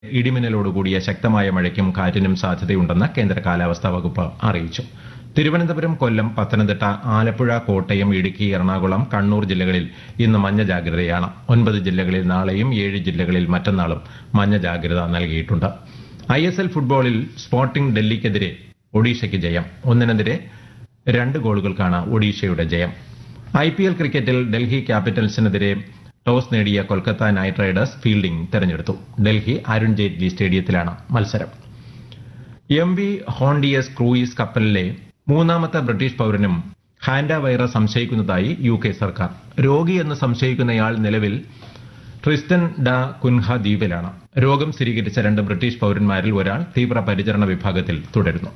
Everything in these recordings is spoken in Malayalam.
ഇടിമിന്നലോടുകൂടിയ ശക്തമായ മഴയ്ക്കും കാറ്റിനും സാധ്യതയുണ്ടെന്ന് കേന്ദ്ര കാലാവസ്ഥാ വകുപ്പ് അറിയിച്ചു. തിരുവനന്തപുരം, കൊല്ലം, പത്തനംതിട്ട, ആലപ്പുഴ, കോട്ടയം, ഇടുക്കി, എറണാകുളം, കണ്ണൂർ ജില്ലകളിൽ ഇന്ന് മഞ്ഞ ജാഗ്രതയാണ്. 9 ജില്ലകളിൽ നാളെയും 7 ജില്ലകളിൽ മറ്റന്നാളും മഞ്ഞ ജാഗ്രത നൽകിയിട്ടുണ്ട്. ISL ഫുട്ബോളിൽ സ്പോർട്ടിംഗ് ഡൽഹിക്കെതിരെ ഒഡീഷയ്ക്ക് ജയം. 1-നെതിരെ 2 ഗോളുകൾക്കാണ് ഒഡീഷയുടെ ജയം. IPL ക്രിക്കറ്റിൽ ഡൽഹി ക്യാപിറ്റൽസിനെതിരെ ടോസ് നേടിയ കൊൽക്കത്ത നൈറ്റ് റൈഡേഴ്സ് ഫീൽഡിംഗ് തെരഞ്ഞെടുത്തു. ഡൽഹി അരുൺ ജെയ്റ്റ്ലി സ്റ്റേഡിയത്തിലാണ് മത്സരം. MV ഹോണ്ടിയസ് ക്രൂയിസ് കപ്പലിലെ 3ാമത്തെ ബ്രിട്ടീഷ് പൌരനും ഹാൻഡ വൈറസ് സംശയിക്കുന്നതായി UK സർക്കാർ. രോഗിയെന്ന് സംശയിക്കുന്നയാൾ നിലവിൽ ട്രിസ്റ്റൻ ഡ കുൻഹ ദ്വീപിലാണ്. രോഗം സ്ഥിരീകരിച്ച 2 ബ്രിട്ടീഷ് പൌരന്മാരിൽ ഒരാൾ തീവ്രപരിചരണ വിഭാഗത്തിൽ തുടരുന്നു.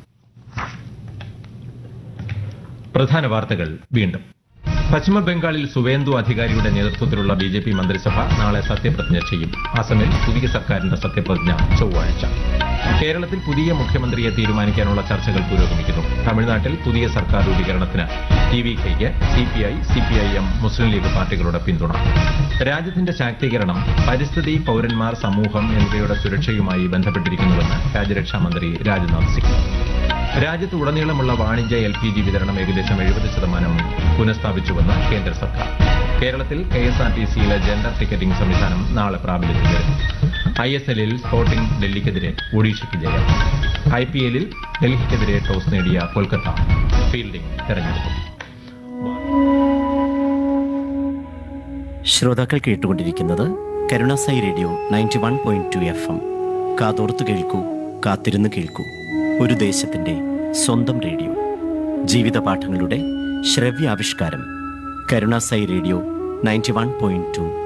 പ്രധാന വാർത്തകൾ വീണ്ടും. പശ്ചിമബംഗാളിൽ സുവേന്ദു അധികാരിയുടെ നേതൃത്വത്തിലുള്ള BJP മന്ത്രിസഭ നാളെ സത്യപ്രതിജ്ഞ ചെയ്യും. അസമിൽ പുതിയ സർക്കാരിന്റെ സത്യപ്രതിജ്ഞ ചൊവ്വാഴ്ച. കേരളത്തിൽ പുതിയ മുഖ്യമന്ത്രിയെ തീരുമാനിക്കാനുള്ള ചർച്ചകൾ പുരോഗമിക്കുന്നു. തമിഴ്നാട്ടിൽ പുതിയ സർക്കാർ രൂപീകരണത്തിന് TVKയ്ക്ക് CPI, CPIM, മുസ്ലിം ലീഗ് പാർട്ടികളുടെ പിന്തുണ. രാജ്യത്തിന്റെ ശാക്തീകരണം പരിസ്ഥിതി, പൌരന്മാർ, സമൂഹം എന്നിവയുടെ സുരക്ഷയുമായി ബന്ധപ്പെട്ടിരിക്കുന്നുവെന്ന് രാജ്യരക്ഷാ മന്ത്രി രാജ്നാഥ് സിംഗ്. രാജ്യത്ത് ഉടനീളമുള്ള വാണിജ്യ LPG വിതരണം ഏകദേശം 70% പുനഃസ്ഥാപിച്ചുവെന്ന് കേന്ദ്ര സർക്കാർ. കേരളത്തിൽ KSRTCയിലെ ജെൻഡർ ടിക്കറ്റിംഗ് സംവിധാനം നാളെ പ്രാബല്യത്തിൽ വരും. ISLൽ സ്പോർട്ടിംഗ് ഡൽഹിക്കെതിരെ ഒഡീഷയ്ക്ക് ജയം. IPLൽ ഡൽഹിക്കെതിരെ ടോസ് നേടിയ കൊൽക്കത്ത ഫീൽഡിംഗ് തെരഞ്ഞെടുത്തു. ശ്രോതാക്കൾ കേട്ടുകൊണ്ടിരിക്കുന്നത് കരുണാസായി റേഡിയോ 91.2 FM. കാതോർത്ത് കേൾക്കൂ, കാത്തിരുന്ന് കേൾക്കൂ. ഒരു ദേശത്തിന്റെ സ്വന്തം റേഡിയോ. ജീവിത പാഠങ്ങളുടെ ശ്രവ്യാവിഷ്കാരം. കരുണാസായി റേഡിയോ 91.2